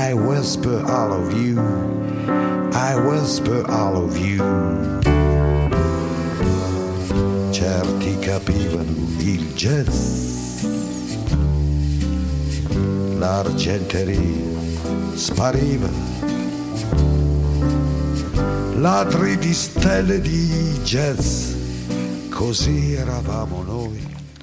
I whisper all of you, I whisper all of you. Certi capivano il jazz, l'argenteria spariva, ladri di stelle di jazz, così eravamo noi.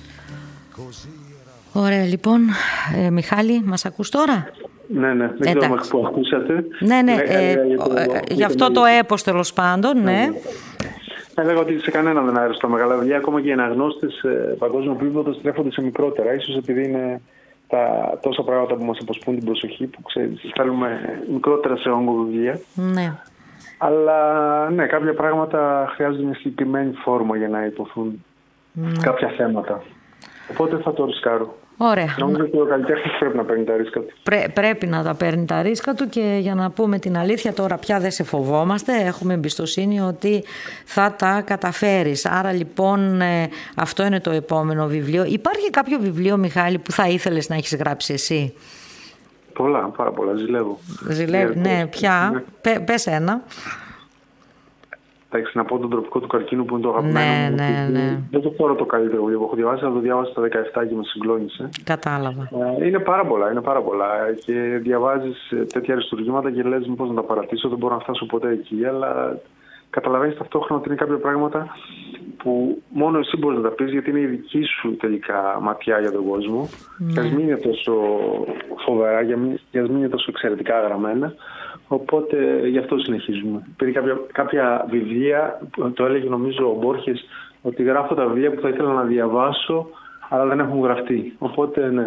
Ωραία, λοιπόν, Μιχάλη, μας ακούς τώρα? Ναι, δεν ξέρω αν που ακούσατε. Ναι, γι' αυτό το έπος τέλος πάντων, ναι. Έλεγα ότι σε κανέναν δεν άρεσε τα μεγάλα βιβλία, ακόμα και οι αναγνώστες παγκόσμιου επίπεδου στρέφονται σε μικρότερα. Ίσως επειδή είναι τόσα πράγματα που μας αποσπούν την προσοχή, που θέλουμε μικρότερα σε όγκο βιβλία. Ναι. Αλλά ναι, κάποια πράγματα χρειάζονται μια συγκεκριμένη φόρμα για να υποθούν. Κάποια θέματα. Οπότε θα το ρισκάρω. Ωραία. Νομίζω ότι ο καλλιτέχνης πρέπει να παίρνει τα ρίσκα του. Πρέπει να τα παίρνει τα ρίσκα του, και για να πούμε την αλήθεια, τώρα πια δεν σε φοβόμαστε. Έχουμε εμπιστοσύνη ότι θα τα καταφέρεις. Άρα λοιπόν αυτό είναι το επόμενο βιβλίο. Υπάρχει κάποιο βιβλίο, Μιχάλη, που θα ήθελες να έχεις γράψει εσύ? Πάρα πολλά. Ζηλεύω. Ναι, πια. Πες ένα. Εντάξει, να πω τον τροπικό του καρκίνου που είναι το αγαπημένο μου. Ναι. Δεν το θεωρώ το καλύτερο που έχω διαβάσει, αλλά το διάβασα στα 17 και με συγκλώνησε. Κατάλαβα. Είναι πάρα πολλά. Και διαβάζεις τέτοια αριστουργήματα και λες μήπως να τα παρατήσω, δεν μπορώ να φτάσω ποτέ εκεί. Αλλά καταλαβαίνεις ταυτόχρονα ότι είναι κάποια πράγματα που μόνο εσύ μπορείς να τα πεις, γιατί είναι η δική σου τελικά ματιά για τον κόσμο. Και ας μην είναι τόσο φοβερά, και ας μην είναι τόσο εξαιρετικά γραμμένα. Οπότε γι' αυτό συνεχίζουμε. Πήρε κάποια βιβλία, το έλεγε νομίζω ο Μπόρχες, ότι γράφω τα βιβλία που θα ήθελα να διαβάσω, αλλά δεν έχουν γραφτεί. Οπότε ναι.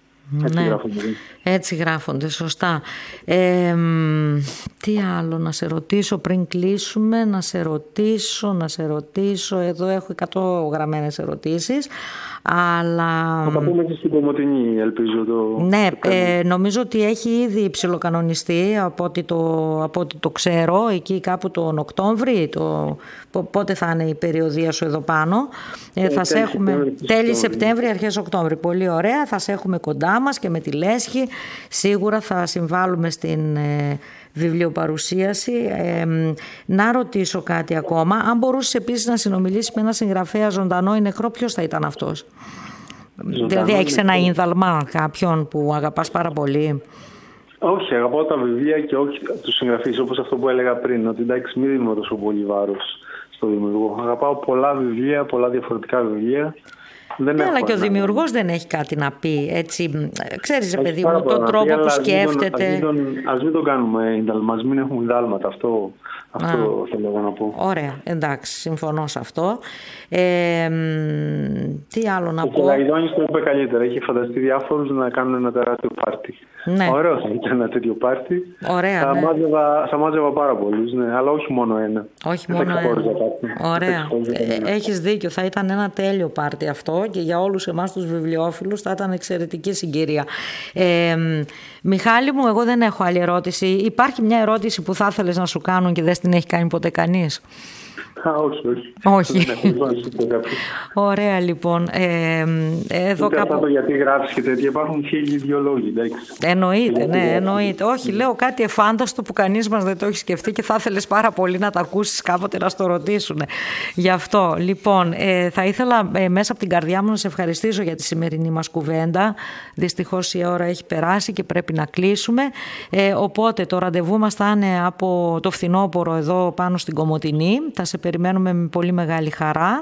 Έτσι γράφονται, σωστά. Τι άλλο να σε ρωτήσω πριν κλείσουμε? Να σε ρωτήσω. Εδώ έχω 100 γραμμένες ερωτήσεις, αλλά... Θα τα πούμε και στην Κομοτηνή, ελπίζω. Ναι, νομίζω ότι έχει ήδη ψιλοκανονιστεί από ό,τι το ξέρω, εκεί κάπου τον Οκτώβρη. Πότε θα είναι η περιοδία σου εδώ πάνω? Θα σε έχουμε τέλη Σεπτέμβρη, αρχές Οκτώβρη. Πολύ ωραία, θα σε έχουμε κοντά μας και με τη λέσχη. Σίγουρα θα συμβάλλουμε στην βιβλιοπαρουσίαση. Να ρωτήσω κάτι ακόμα. Αν μπορούσες επίσης να συνομιλήσεις με ένα συγγραφέα ζωντανό ή νεκρό, ποιος θα ήταν αυτός? Δηλαδή έχεις ένα ίνδαλμα, κάποιον που αγαπάς πάρα πολύ? Όχι, αγαπάω τα βιβλία και όχι τους συγγραφείς, όπως αυτό που έλεγα πριν, ότι εντάξει, μην δίνουμε τόσο πολύ βάρος στο δημιουργό. Αγαπάω πολλά βιβλία, πολλά διαφορετικά βιβλία. Αλλά και ο δημιουργός δεν έχει κάτι να πει, έτσι, ξέρεις, παιδί μου, τον τρόπο που σκέφτεται. Ας μην το κάνουμε ίνταλμα, ας μην έχουμε ίνταλματα, αυτό θέλω να πω. Ωραία, εντάξει, συμφωνώ σε αυτό. Τι άλλο να πω? Ο Λαϊδόνης το είπε καλύτερα, είχε φανταστεί διάφορους να κάνουν ένα τεράστιο πάρτι. Ναι. Ωραίο θα ήταν ένα τέτοιο πάρτι. Ωραία, θα μάζευα πάρα πολλούς, ναι, αλλά όχι μόνο ένα. Όχι μόνο ένα. Ωραία. Έχεις δίκιο, θα ήταν ένα τέλειο πάρτι αυτό, και για όλους εμάς τους βιβλιόφιλους θα ήταν εξαιρετική συγκυρία. Μιχάλη μου, εγώ δεν έχω άλλη ερώτηση. Υπάρχει μια ερώτηση που θα ήθελες να σου κάνουν και δεν την έχει κάνει ποτέ κανείς? Όχι. Ωραία, λοιπόν. Εδώ κάπου... γιατί γράφεις και τέτοια, υπάρχουν 1002 λόγοι, εντάξει. Εννοείται. Όχι, λέω κάτι εφάνταστο που κανείς μας δεν το έχει σκεφτεί και θα ήθελες πάρα πολύ να τα ακούσεις κάποτε, να στο ρωτήσουν. Γι' αυτό, λοιπόν, θα ήθελα μέσα από την καρδιά μου να σε ευχαριστήσω για τη σημερινή μας κουβέντα. Δυστυχώς η ώρα έχει περάσει και πρέπει να κλείσουμε. Οπότε το ραντεβού μας θα είναι από το φθινόπωρο εδώ πάνω στην Κομοτηνή. Θα σε περιμένουμε με πολύ μεγάλη χαρά.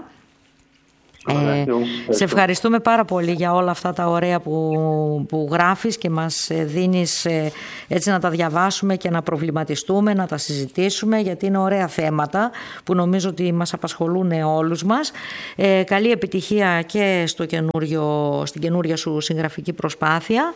Σε ευχαριστούμε πάρα πολύ για όλα αυτά τα ωραία που γράφεις και μας δίνεις, έτσι, να τα διαβάσουμε και να προβληματιστούμε, να τα συζητήσουμε, γιατί είναι ωραία θέματα που νομίζω ότι μας απασχολούν όλους μας. Καλή επιτυχία και στην καινούρια σου συγγραφική προσπάθεια.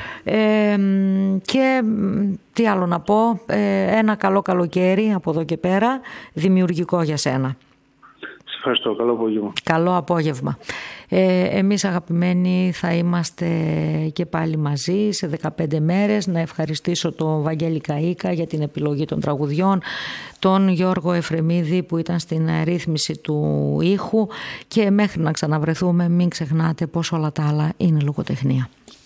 Και τι άλλο να πω, ένα καλό καλοκαίρι από εδώ και πέρα, δημιουργικό για σένα. Ευχαριστώ, καλό απόγευμα. Καλό απόγευμα. Εμείς, αγαπημένοι, θα είμαστε και πάλι μαζί σε 15 μέρες. Να ευχαριστήσω τον Βαγγέλη Καΐκα για την επιλογή των τραγουδιών, τον Γιώργο Εφρεμίδη που ήταν στην ρύθμιση του ήχου, και μέχρι να ξαναβρεθούμε μην ξεχνάτε πως όλα τα άλλα είναι λογοτεχνία.